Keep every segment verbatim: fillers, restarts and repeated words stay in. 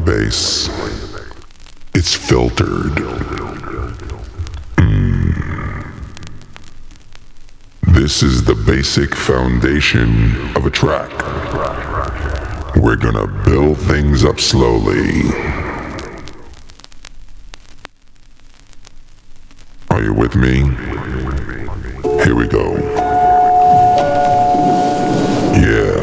bass. It's filtered. Mm. This is the basic foundation of a track. We're gonna build things up slowly. Are you with me? Here we go. Yeah.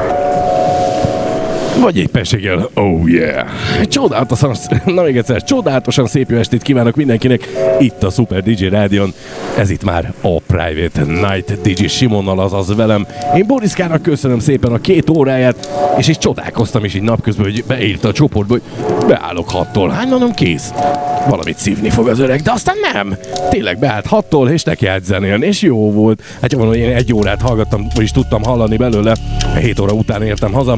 Vagy éppenséggel, oh yeah! Csodálatosan, na még egyszer, csodálatosan szép jó estét kívánok mindenkinek itt a Super dé dzsé Rádion. Ez itt már a Private Night dé dzsé Simonnal, azaz velem. Én Boriszkának köszönöm szépen a két óráját, és így csodálkoztam is így napközben, hogy beírta a csoportba, hogy beállok hattól. Hát mondom, kész. Valamit szívni fog az öreg, de aztán nem. Tényleg beállt hattól, és neki állt zenélni, és jó volt. Hát mondom, én egy órát hallgattam, vagyis tudtam hallani belőle. hét óra után értem haza.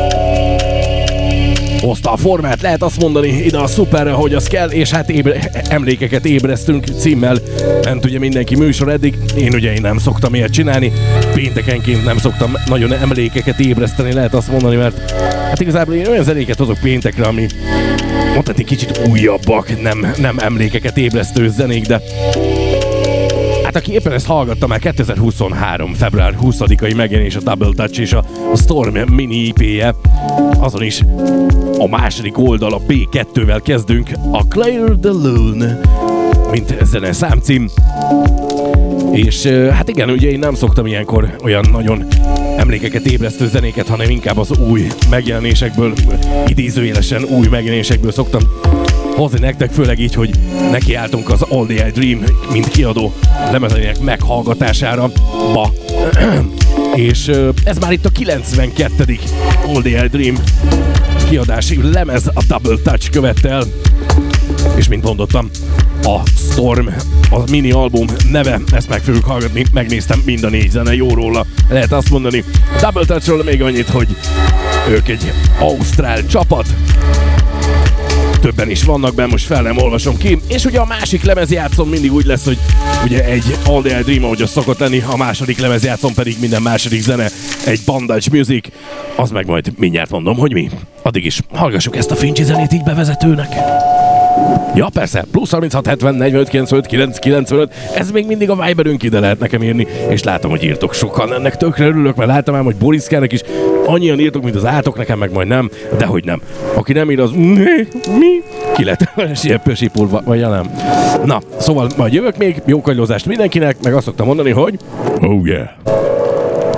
Hozta a formát, lehet azt mondani ide a szuperre, hogy az kell, és hát ébre, emlékeket ébresztünk címmel. Ment ugye mindenki műsor eddig, én ugye én nem szoktam ilyet csinálni, péntekenként nem szoktam nagyon emlékeket ébreszteni, lehet azt mondani, mert hát igazából én olyan zenéket hozok péntekre, ami mondhatni kicsit újabbak, nem, nem emlékeket ébresztő zenék, de hát aki éppen ezt hallgatta, már kétezer-huszonhárom. február huszadikai megjelenés a Double Touch és a Storm mini í pé-je. Azon is a második oldal, a bé kettővel kezdünk, a Clear the Lune, mint zene számcím. És hát igen, ugye én nem szoktam ilyenkor olyan nagyon emlékeket ébresztő zenéket, hanem inkább az új megjelenésekből, idézőjelesen új megjelenésekből szoktam hozni nektek, főleg így, hogy nekiálltunk az All the I Dream, mint kiadó lemezeinek meghallgatására. Ba. És ez már itt a kilencvenkettedik All the I Dream kiadási lemez, a Double Touch követte el. És mint mondottam, a Storm, a mini album neve, ezt meg fogjuk hallgatni, megnéztem mind a négy zene, jó róla, lehet azt mondani. Double Touchról még annyit, hogy ők egy ausztrál csapat, többen is vannak benne, most fel nem olvasom ki, és ugye a másik lemezjátszom mindig úgy lesz, hogy ugye egy All the I Dream, ahogy az szokott lenni, a második lemezjátszom pedig minden második zene egy Bandage Music, az meg majd mindjárt mondom, hogy mi. Addig is hallgassuk ezt a Fincsi zenét így bevezetőnek. Ja, persze, plusz harminchat hetven negyvenöt kilencvenöt kilenc kilencvenöt, ez még mindig a Viberünk, ide lehet nekem írni, és látom, hogy írtok sokan, ennek tökre örülök, mert láttam ám, hogy Boriszkának is annyian írtok, mint az átok, nekem meg majd nem, de hogy nem. Aki nem ír, az mi? Ki lett pösipulva, vagy ja nem. Na, szóval majd jövök még, jó kagylózást mindenkinek, meg azt szoktam mondani, hogy oh yeah!